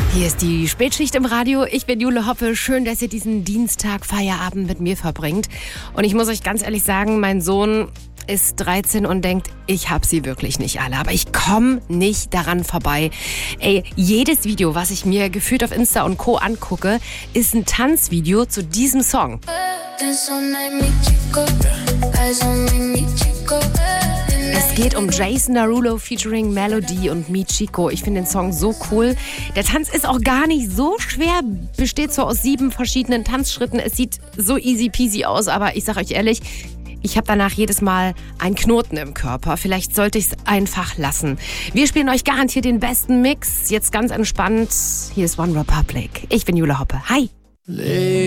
Hier ist die Spätschicht im Radio. Ich bin Jule Hoppe. Schön, dass ihr diesen Dienstag Feierabend mit mir verbringt. Und ich muss euch ganz ehrlich sagen, mein Sohn ist 13 und denkt, ich hab sie wirklich nicht alle. Aber ich komme nicht daran vorbei. Ey, jedes Video, was ich mir gefühlt auf Insta und Co. angucke, ist ein Tanzvideo zu diesem Song. Es geht um Jason Derulo featuring Melody und Michiko. Ich finde den Song so cool. Der Tanz ist auch gar nicht so schwer, besteht so aus 7 verschiedenen Tanzschritten. Es sieht so easy peasy aus, aber ich sag euch ehrlich, ich habe danach jedes Mal einen Knoten im Körper. Vielleicht sollte ich es einfach lassen. Wir spielen euch garantiert den besten Mix. Jetzt ganz entspannt. Hier ist One Republic. Ich bin Jule Hoppe. Hi.